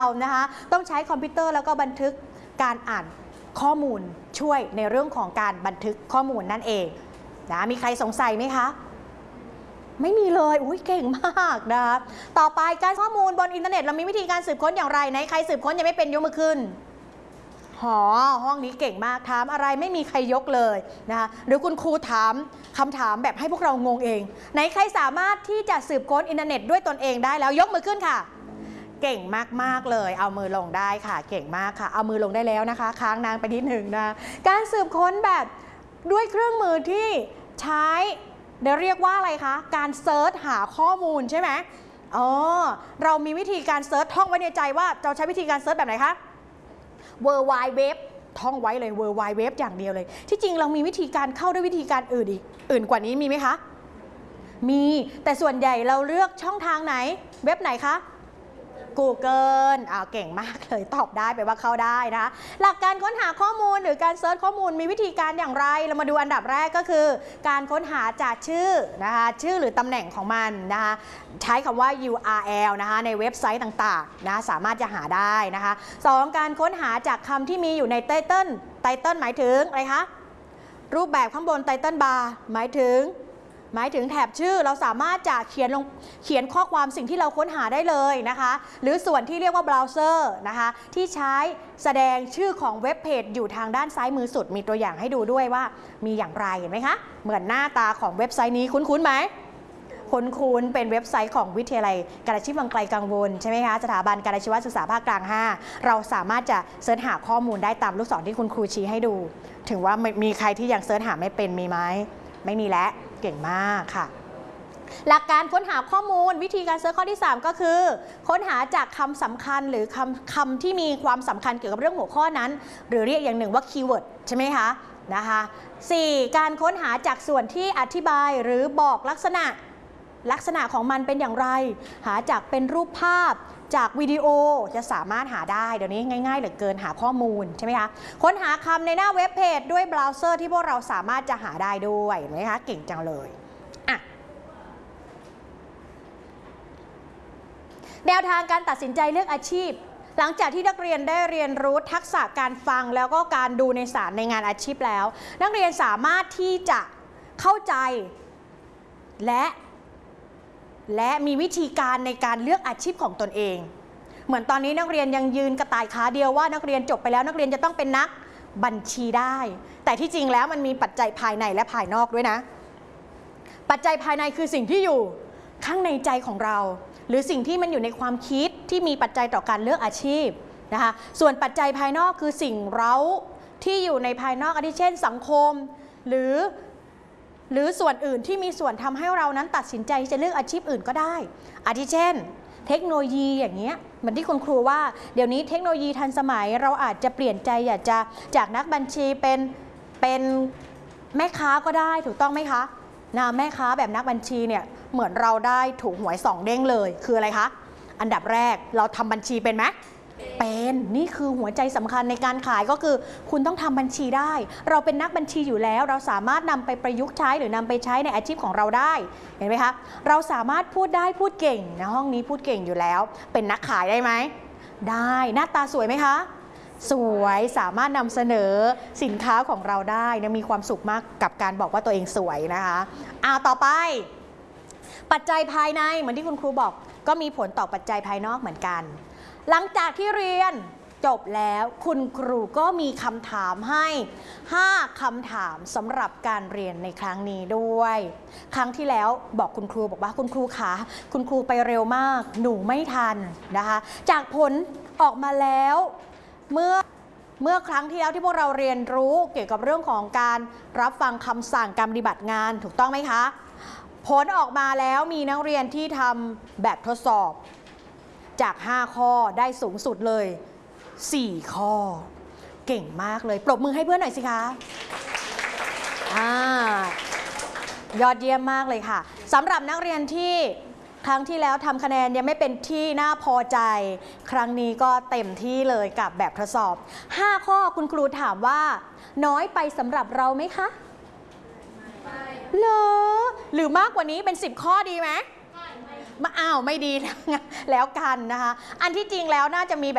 นะคะต้องใช้คอมพิวเตอร์แล้วก็บันทึกการอ่านข้อมูลช่วยในเรื่องของการบันทึกข้อมูลนั่นเองนะมีใครสงสัยไหมคะไม่มีเลยอุ้ยเก่งมากนะคะต่อไปการข้อมูลบนอินเทอร์เน็ตเรามีวิธีการสืบค้นอย่างไรไหนใครสืบค้นยังไม่เป็นยกมือขึ้นห้องนี้เก่งมากถามอะไรไม่มีใครยกเลยนะคะหรือคุณครูถามคำถามแบบให้พวกเรางงเองไหนใครสามารถที่จะสืบค้นอินเทอร์เน็ตด้วยตนเองได้แล้วยกมือขึ้นค่ะเก่งมากๆเลยเอามือลงได้ค่ะเก่งมากค่ะเอามือลงได้แล้วนะคะค้างนางไปนิดหนึ่งนะการสืบค้นแบบด้วยเครื่องมือที่ใช้เรียกว่าอะไรคะการเซิร์ชหาข้อมูลใช่ไหมเรามีวิธีการเซิร์ชท่องไว้ในใจว่าเราใช้วิธีการเซิร์ชแบบไหนคะWorld Wide Web ท่องไว้เลย World Wide Web อย่างเดียวเลยที่จริงเรามีวิธีการเข้าด้วยวิธีการอื่นกว่านี้มีไหมคะมีแต่ส่วนใหญ่เราเลือกช่องทางไหนเว็บไหนคะ Google เก่งมากเลยตอบได้แปลว่าเข้าได้นะหลักการค้นหาข้อมูลหรือการเซิร์ชข้อมูลมีวิธีการอย่างไรเรามาดูอันดับแรกก็คือการค้นหาจากชื่อนะคะชื่อหรือตำแหน่งของมันนะคะใช้คำว่า URL นะคะในเว็บไซต์ต่างๆนะสามารถจะหาได้นะคะ2การค้นหาจากคำที่มีอยู่ในไตเติ้ลหมายถึงอะไรคะรูปแบบข้างบนไตเติ้ลบาร์หมายถึงแถบชื่อเราสามารถจะเขียนข้อความสิ่งที่เราค้นหาได้เลยนะคะหรือส่วนที่เรียกว่าเบราว์เซอร์นะคะที่ใช้แสดงชื่อของเว็บเพจอยู่ทางด้านซ้ายมือสุดมีตัวอย่างให้ดูด้วยว่ามีอย่างไรเห็นไหมคะเหมือนหน้าตาของเว็บไซต์นี้คุ้นๆไหมคุ้นเป็นเว็บไซต์ของวิทยาลัยการอาชีพวังไกลกังวลใช่ไหมคะสถาบันการอาชีวศึกษาภาคกลาง 5เราสามารถจะเสิร์ชหาข้อมูลได้ตามลูกศรที่คุณครูชี้ให้ดูถึงว่ามีใครที่ยังเสิร์ชหาไม่เป็นมีไหมไม่มีแล้วเก่งมากค่ะหลักการค้นหาข้อมูลวิธีการเซิร์ชข้อที่3ก็คือค้นหาจากคำสำคัญหรือคำที่มีความสำคัญเกี่ยวกับเรื่องหัวข้อนั้นหรือเรียกอย่างหนึ่งว่าคีย์เวิร์ดใช่ไหมคะนะคะ4การค้นหาจากส่วนที่อธิบายหรือบอกลักษณะของมันเป็นอย่างไรหาจากเป็นรูปภาพจากวิดีโอจะสามารถหาได้เดี๋ยวนี้ง่ายๆเหลือเกินหาข้อมูลใช่ไหมคะค้นหาคำในหน้าเว็บเพจด้วยเบราว์เซอร์ที่พวกเราสามารถจะหาได้ด้วยเห็นไหมคะเก่งจังเลยแนวทางการตัดสินใจเลือกอาชีพหลังจากที่นักเรียนได้เรียนรู้ทักษะการฟังแล้วก็การดูในสารในงานอาชีพแล้วนักเรียนสามารถที่จะเข้าใจและมีวิธีการในการเลือกอาชีพของตนเองเหมือนตอนนี้นักเรียนยังยืนกระต่ายขาเดียวว่านักเรียนจบไปแล้วนักเรียนจะต้องเป็นนักบัญชีได้แต่ที่จริงแล้วมันมีปัจจัยภายในและภายนอกด้วยนะปัจจัยภายในคือสิ่งที่อยู่ข้างในใจของเราหรือสิ่งที่มันอยู่ในความคิดที่มีปัจจัยต่อการเลือกอาชีพนะคะส่วนปัจจัยภายนอกคือสิ่งเร้าที่อยู่ในภายนอกอาทิเช่นสังคมหรือส่วนอื่นที่มีส่วนทำให้เรานั้นตัดสินใจจะเลือกอาชีพอื่นก็ได้อาทิเช่นเทคโนโลยีอย่างเงี้ยเหมือนที่คุณครูว่าเดี๋ยวนี้เทคโนโลยีทันสมัยเราอาจจะเปลี่ยนใจอยากจะจากนักบัญชีเป็นแม่ค้าก็ได้ถูกต้องไหมคะนะแม่ค้าแบบนักบัญชีเนี่ยเหมือนเราได้ถูกหวย2 เด้งเลยคืออะไรคะอันดับแรกเราทำบัญชีเป็นไหมเป็นนี่คือหัวใจสำคัญในการขายก็คือคุณต้องทำบัญชีได้เราเป็นนักบัญชีอยู่แล้วเราสามารถนำไปประยุกต์ใช้หรือนำไปใช้ในอาชีพของเราได้เห็นไหมคะเราสามารถพูดได้พูดเก่งนะห้องนี้พูดเก่งอยู่แล้วเป็นนักขายได้ไหมได้หน้าตาสวยไหมคะสวยสามารถนำเสนอสินค้าของเราได้นะมีความสุขมากกับการบอกว่าตัวเองสวยนะคะต่อไปปัจจัยภายในเหมือนที่คุณครูบอกก็มีผลต่อปัจจัยภายนอกเหมือนกันหลังจากที่เรียนจบแล้วคุณครูก็มีคำถามให้5 คำถามสำหรับการเรียนในครั้งนี้ด้วยครั้งที่แล้วบอกคุณครูบอกว่าคุณครูคะคุณครูไปเร็วมากหนูไม่ทันนะคะจากผลออกมาแล้วเมื่อครั้งที่แล้วที่พวกเราเรียนรู้เกี่ยวกับเรื่องของการรับฟังคำสั่งการปฏิบัติงานถูกต้องไหมคะผลออกมาแล้วมีนักเรียนที่ทำแบบทดสอบจาก5 ข้อได้สูงสุดเลย4 ข้อเก่งมากเลยปรบมือให้เพื่อนหน่อยสิคะยอดเยี่ยมมากเลยค่ะสำหรับนักเรียนที่ครั้งที่แล้วทำคะแนนยังไม่เป็นที่น่าพอใจครั้งนี้ก็เต็มที่เลยกับแบบทดสอบ5 ข้อคุณครูถามว่าน้อยไปสำหรับเราไหมคะเหรอหรือมากกว่านี้เป็น10 ข้อดีไหมไม่ดีแล้วกันนะคะอันที่จริงแล้วน่าจะมีแบบ